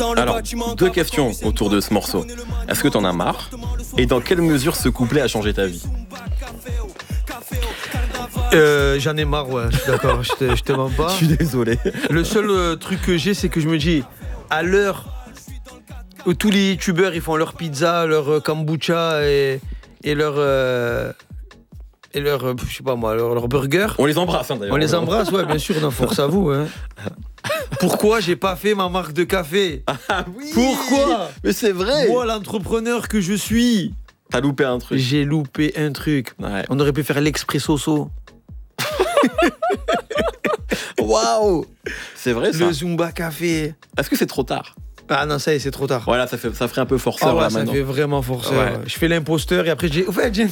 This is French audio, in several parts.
Alors, 2 questions autour de ce morceau. Est-ce que t'en as marre? Et dans quelle mesure ce couplet a changé ta vie? J'en ai marre, ouais, je suis d'accord, je te mens pas. Je suis désolé. Le seul truc que j'ai, c'est que je me dis, à l'heure où tous les youtubeurs ils font leur pizza, leur kombucha et leur je sais pas moi, leur burger. On les embrasse, hein, d'ailleurs. On les embrasse, ouais, bien sûr, non, force à vous. Hein. Pourquoi j'ai pas fait ma marque de café? Ah oui. Pourquoi? Mais c'est vrai. Moi, l'entrepreneur que je suis, t'as loupé un truc. j'ai loupé un truc. Ouais. On aurait pu faire l'expressoso. Waouh. C'est vrai ça. Le Zumba Café. Est-ce que c'est trop tard? Ah non, ça y est, c'est trop tard. Voilà, ça ferait un peu forceur Ah ouais, là ça maintenant. fait vraiment forceur. Ouais. Je fais l'imposteur et après je dis, au fait,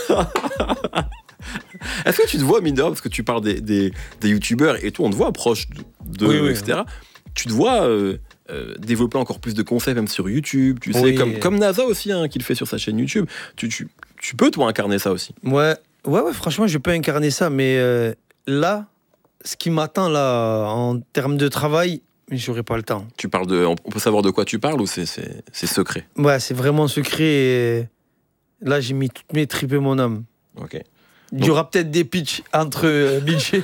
Est-ce que tu te vois, mine de rien, parce que tu parles des youtubeurs et tout, on te voit proche de Oui. etc. Tu te vois développer encore plus de concepts même sur YouTube, tu sais, Oui. comme NASA aussi, hein, qui le fait sur sa chaîne YouTube. Tu peux, toi, incarner ça aussi. Ouais, franchement, je peux incarner ça, mais là, ce qui m'attend là, en termes de travail, j'aurai pas le temps. Tu parles on peut savoir de quoi tu parles ou c'est secret? Ouais, c'est vraiment secret. Et là, j'ai mis toutes mes tripes et mon âme. Ok. Il y aura peut-être des pitchs entre budget.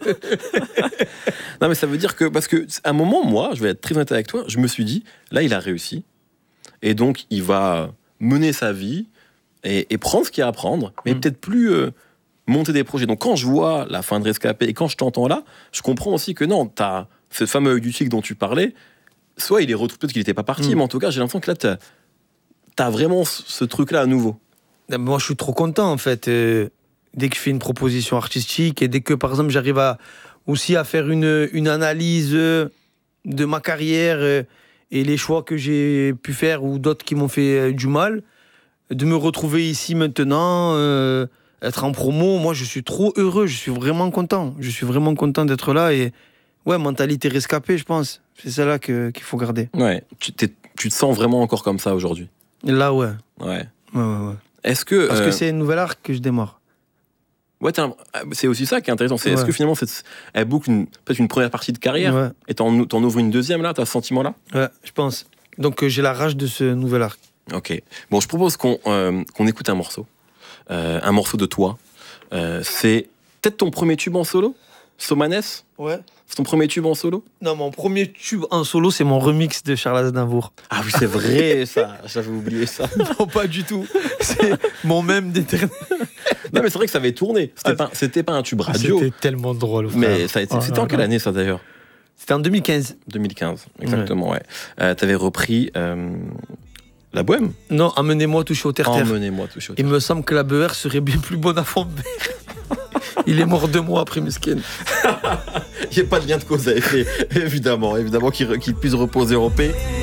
Non, mais ça veut dire que, parce que à un moment, moi, je vais être très honnête avec toi, je me suis dit, là, il a réussi. Et donc, il va mener sa vie et prendre ce qu'il y a à prendre, mais peut-être plus monter des projets. Donc, quand je vois la fin de Rescapé et quand je t'entends là, je comprends aussi que non, t'as ce fameux œil du tigre dont tu parlais, soit il est retrouvé, peut-être qu'il n'était pas parti, mais en tout cas, j'ai l'impression que là, t'as vraiment ce truc-là à nouveau. Moi, je suis trop content, en fait. Dès que je fais une proposition artistique et dès que, par exemple, j'arrive aussi à faire une analyse de ma carrière et les choix que j'ai pu faire ou d'autres qui m'ont fait du mal, de me retrouver ici maintenant, être en promo, moi, je suis trop heureux, je suis vraiment content. Je suis vraiment content d'être là et, ouais, mentalité rescapée, je pense. C'est celle-là qu'il faut garder. Ouais, tu te sens vraiment encore comme ça aujourd'hui? Là, ouais. Ouais. Ouais. Est-ce que... Parce que c'est une nouvelle arc que je démarre. Ouais, c'est aussi ça qui est intéressant. Est-ce que finalement, elle boucle peut-être une première partie de carrière et t'en ouvres une deuxième là, t'as ce sentiment-là? Ouais, je pense. Donc j'ai la rage de ce nouvel arc. Ok. Bon, je propose qu'on écoute un morceau de toi. C'est peut-être ton premier tube en solo, Somanes? Ouais. C'est ton premier tube en solo? Non, mon premier tube en solo, c'est mon remix de Charles Aznavour. Ah oui, c'est vrai ça. J'avais oublié ça. Non, pas du tout. C'est mon même d'éternel. Non, mais c'est vrai que ça avait tourné. C'était pas un tube radio. C'était tellement drôle. Frère. Mais c'était en quelle année ça d'ailleurs? C'était en 2015. 2015, exactement, ouais. T'avais repris La Bohème? Non, Emmenez-moi toucher au terre-terre. Emmenez-moi toucher au terre-terre. Il me semble que la BER serait bien plus bonne à fond. Il est mort 2 mois après Miskin. Il n'y a pas de lien de cause à effet, évidemment qu'il puisse reposer en paix.